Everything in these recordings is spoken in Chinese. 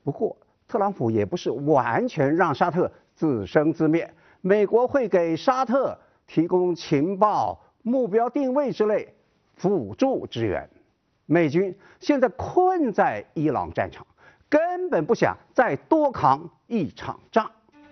不过，特朗普也不是完全让沙特自生自灭，美国会给沙特提供情报、目标定位之类辅助支援。美军现在困在伊朗战场，根本不想再多扛一场仗。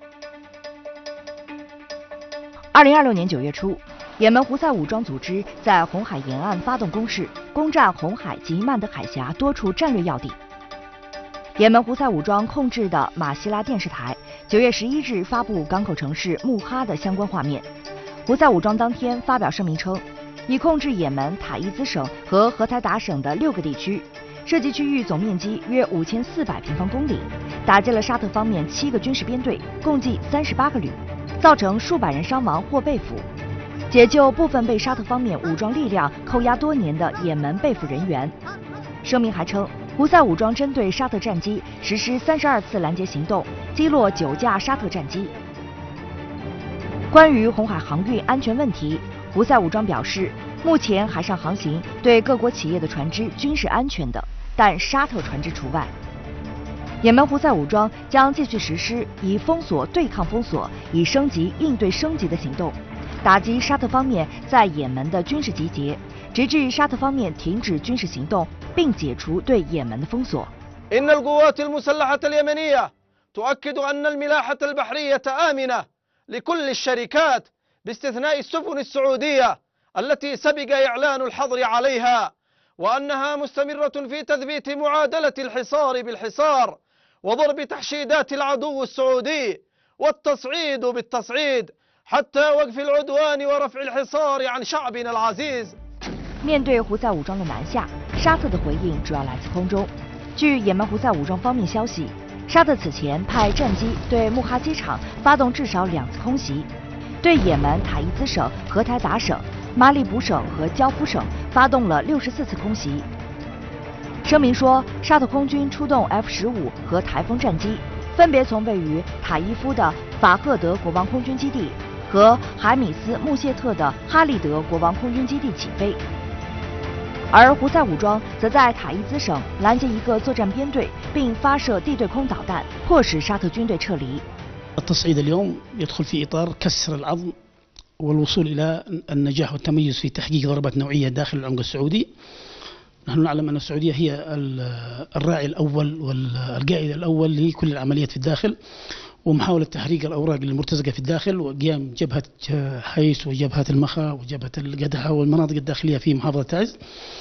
2026年9月初，也门胡塞武装组织在红海沿岸发动攻势，攻占红海及曼德海峡多处战略要地。也门胡塞武装控制的马希拉电视台9月11日发布港口城市穆哈的相关画面。胡塞武装当天发表声明称，已控制也门塔伊兹省和荷台达省的6个地区，涉及区域总面积约5400平方公里，打击了沙特方面7个军事编队，共计38个旅，造成数百人伤亡或被俘，解救部分被沙特方面武装力量扣押多年的也门被俘人员。声明还称，胡塞武装针对沙特战机实施32次拦截行动，击落9架沙特战机。关于红海航运安全问题，胡塞武装表示，目前海上航行对各国企业的船只均是安全的，但沙特船只除外。也门胡塞武装将继续实施以封锁对抗封锁、以升级应对升级的行动，打击沙特方面在也门的军事集结，直至沙特方面停止军事行动，并解除对也门的封锁。 إن القوات المسلحة اليمنية تؤكد أن الملاحة البحرية آمنة لكل الشركات باستثناء السفن السعودية التي سبق إعلان الحظر عليها، وأنها مستمرة في تثبيت معادلة الحصار بالحصار وضرب تحشيدات العدو السعودي والتصعيد بالتصعيد حتى وقف العدوان ورفع الحصار عن شعبنا العزيز。 面对胡塞武装的南下，沙特的回应主要来自空中。据也门胡塞武装方面消息，沙特此前派战机对穆哈机场发动至少2次空袭，对也门塔伊兹省、荷台达省、马里卜省和焦夫省发动了64次空袭。声明说，沙特空军出动 F-15和台风战机，分别从位于塔伊夫的法赫德国防空军基地和海米斯穆谢特的哈利德国防空军基地起飞。而胡塞武装则在塔伊兹省拦截一个作战编队，并发射地对空导弹，迫使沙特军队撤离。 التصعيد اليوم يدخل في إطار كسر العظم والوصول إلى النجاح والتميز في تحقيق ضربات نوعية داخل العمق السعودي. نحن نعلم أن السعودية هي الراعي الأول والقائد الأول لكل العمليات في الداخل، ومحاولة تحريك الأوراق المرتزقة في الداخل، وقيام جبهة حيس وجبهة المخا وجبهة القدحة والمناطق الداخلية في محافظة تعز.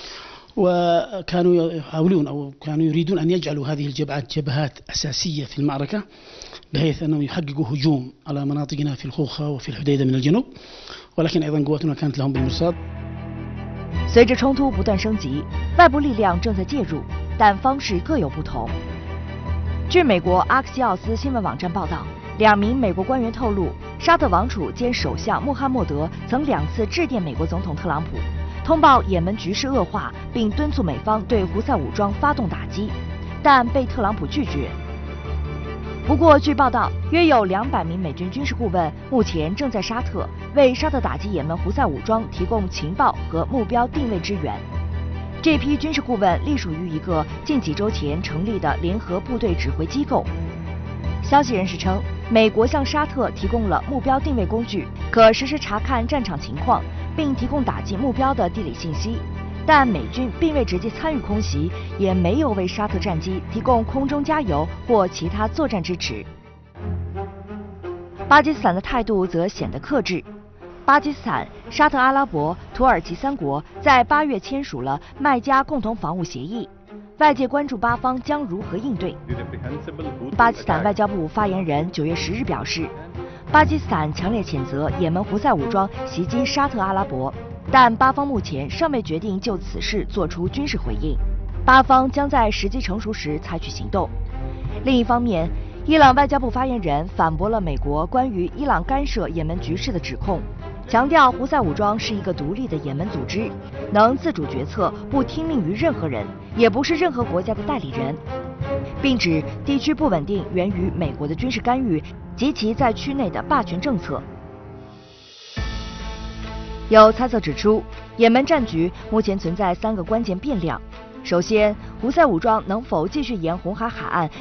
وكانوا يحاولون أو كانوا يريدون أن يجعلوا هذه الجبهات جبهات أساسية في المعركة، بحيث أنهم يحققوا هجوم على مناطقنا في الخوخة وفي الحديدة من الجنوب، ولكن أيضا قواتنا كانت لهم بالمرصاد. 随着冲突不断升级，外部力量正在介入，但方式各有不同。据美国阿克西奥斯新闻网站报道，2名美国官员透露，沙特王储兼首相穆罕默德曾2次致电美国总统特朗普，通报也门局势恶化，并敦促美方对胡塞武装发动打击，但被特朗普拒绝。不过，据报道，约有200名美军军事顾问目前正在沙特为沙特打击也门胡塞武装提供情报和目标定位支援。这批军事顾问隶属于一个近几周前成立的联合部队指挥机构。消息人士称，美国向沙特提供了目标定位工具，可实时查看战场情况，并提供打击目标的地理信息。但美军并未直接参与空袭，也没有为沙特战机提供空中加油或其他作战支持。巴基斯坦的态度则显得克制。巴基斯坦、沙特阿拉伯、土耳其3国在8月签署了麦加共同防务协议，外界关注巴方将如何应对。巴基斯坦外交部发言人9月10日表示，巴基斯坦强烈谴责也门胡塞武装袭击沙特阿拉伯，但巴方目前尚未决定就此事做出军事回应，巴方将在时机成熟时采取行动。另一方面，伊朗外交部发言人反驳了美国关于伊朗干涉也门局势的指控，强调胡塞武装是一个独立的也门组织，能自主决策，不听命于任何人，也不是任何国家的代理人，并指地区不稳定源于美国的军事干预及其在区内的霸权政策。有猜测指出，也门战局目前存在3个关键变量。首先，胡塞武装能否继续沿红海海岸